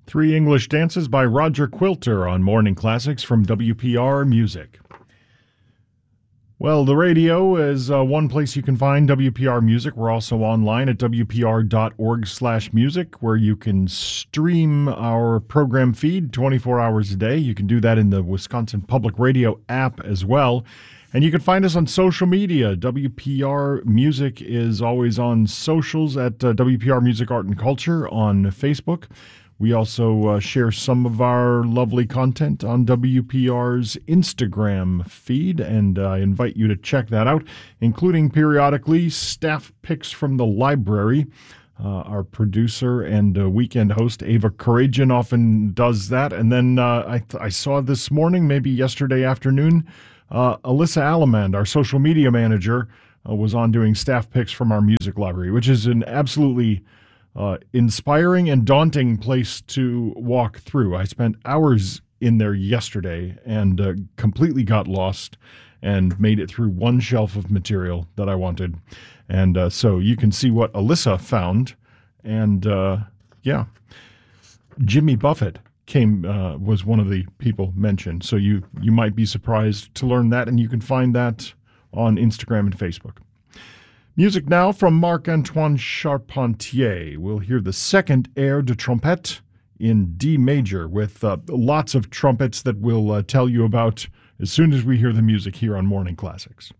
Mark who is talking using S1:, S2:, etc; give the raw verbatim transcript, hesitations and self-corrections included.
S1: Three English Dances by Roger Quilter on Morning Classics from W P R Music. Well, the radio is uh, one place you can find W P R Music. We're also online at w p r dot org slash music, where you can stream our program feed twenty-four hours a day. You can do that in the Wisconsin Public Radio app as well. And you can find us on social media. W P R Music is always on socials at uh, W P R Music Art and Culture on Facebook. We also uh, share some of our lovely content on W P R's Instagram feed, and I uh, invite you to check that out, including periodically staff picks from the library. Uh, our producer and uh, weekend host, Ava Karajan, often does that. And then uh, I, th- I saw this morning, maybe yesterday afternoon, uh, Alyssa Alamand, our social media manager, uh, was on doing staff picks from our music library, which is an absolutely Uh, inspiring and daunting place to walk through. I spent hours in there yesterday and uh, completely got lost and made it through one shelf of material that I wanted. And uh, so you can see what Alyssa found. And uh, yeah, Jimmy Buffett came uh, was one of the people mentioned. So you, you might be surprised to learn that, and you can find that on Instagram and Facebook. Music now from Marc-Antoine Charpentier. We'll hear the second air de trompette in D major with uh, lots of trumpets that we'll uh, tell you about as soon as we hear the music here on Morning Classics.